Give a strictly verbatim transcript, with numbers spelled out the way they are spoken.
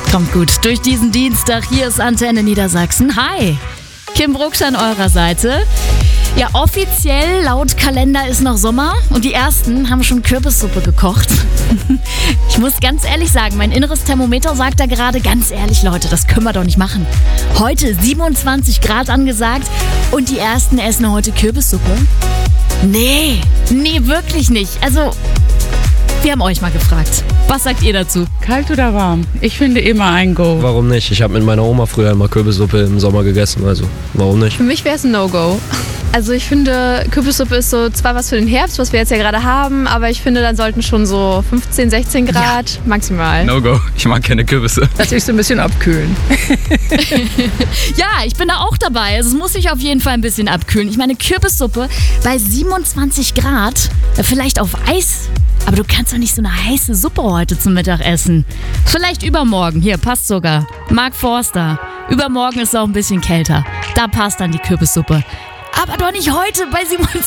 Kommt gut durch diesen Dienstag. Hier ist Antenne Niedersachsen. Hi, Kim Brucksch an eurer Seite. Ja, offiziell laut Kalender ist noch Sommer und die ersten haben schon Kürbissuppe gekocht. Ich muss ganz ehrlich sagen, mein inneres Thermometer sagt da gerade, ganz ehrlich Leute, das können wir doch nicht machen. Heute siebenundzwanzig Grad angesagt und die ersten essen heute Kürbissuppe? Nee, nee, wirklich nicht. Also, wir haben euch mal gefragt. Was sagt ihr dazu? Kalt oder warm? Ich finde immer ein Go. Warum nicht? Ich habe mit meiner Oma früher immer Kürbissuppe im Sommer gegessen, also warum nicht? Für mich wäre es ein No-Go. Also ich finde, Kürbissuppe ist so zwar was für den Herbst, was wir jetzt ja gerade haben, aber ich finde, dann sollten schon so fünfzehn, sechzehn Grad ja. maximal. No-Go, ich mag keine Kürbisse. Lass ich so ein bisschen abkühlen. Ja, ich bin da auch dabei. Also es muss sich auf jeden Fall ein bisschen abkühlen. Ich meine, Kürbissuppe bei siebenundzwanzig Grad, vielleicht auf Eis. Aber du kannst doch nicht so eine heiße Suppe heute zum Mittag essen. Vielleicht übermorgen. Hier, passt sogar. Mark Forster. Übermorgen ist es auch ein bisschen kälter. Da passt dann die Kürbissuppe. Aber doch nicht heute bei siebenundzwanzig